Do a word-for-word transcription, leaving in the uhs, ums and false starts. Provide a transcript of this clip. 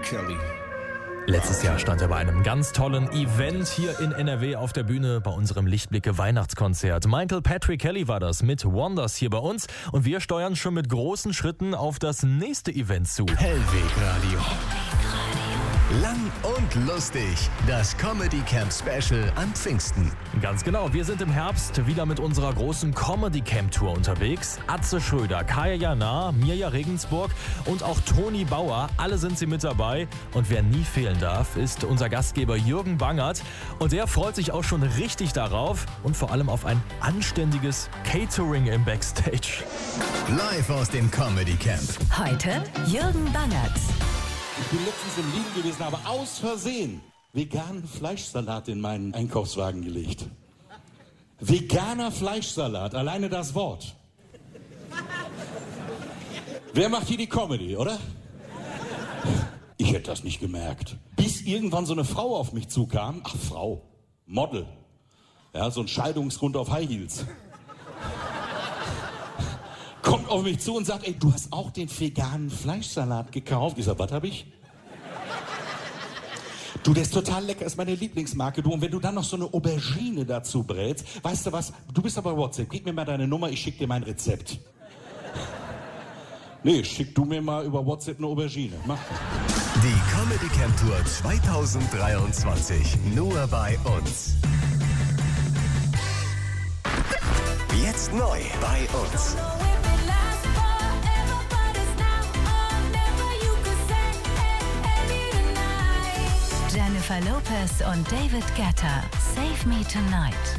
Kelly. Letztes Jahr stand er bei einem ganz tollen Event hier in N R W auf der Bühne bei unserem Lichtblicke Weihnachtskonzert. Michael Patrick Kelly war das mit Wonders hier bei uns und wir steuern schon mit großen Schritten auf das nächste Event zu. Hellwegradio. Lang und lustig. Das Comedy Camp Special an Pfingsten. Ganz genau, wir sind im Herbst wieder mit unserer großen Comedy Camp Tour unterwegs. Atze Schröder, Kaya Jana, Mirja Regensburg und auch Toni Bauer, alle sind sie mit dabei. Und wer nie fehlen darf, ist unser Gastgeber Jürgen Bangert. Und der freut sich auch schon richtig darauf und vor allem auf ein anständiges Catering im Backstage. Live aus dem Comedy Camp. Heute Jürgen Bangert. Ich bin letztens im Lidl gewesen, aber aus Versehen veganen Fleischsalat in meinen Einkaufswagen gelegt. Veganer Fleischsalat, alleine das Wort. Wer macht hier die Comedy, oder? Ich hätte das nicht gemerkt. Bis irgendwann so eine Frau auf mich zukam. Ach, Frau. Model. Ja, so ein Scheidungsgrund auf High Heels. Kommt auf mich zu und sagt, ey, du hast auch den veganen Fleischsalat gekauft. Ich sag, was hab ich? Du, der ist total lecker, ist meine Lieblingsmarke. Du, und wenn du dann noch so eine Aubergine dazu brätst, weißt du was, du bist aber WhatsApp, gib mir mal deine Nummer, ich schick dir mein Rezept. Nee, schick du mir mal über WhatsApp eine Aubergine. Mach. Die Comedy Camp Tour zwanzig dreiundzwanzig. Nur bei uns. Jetzt neu bei uns. Jennifer Lopez und David Guetta, Save Me Tonight.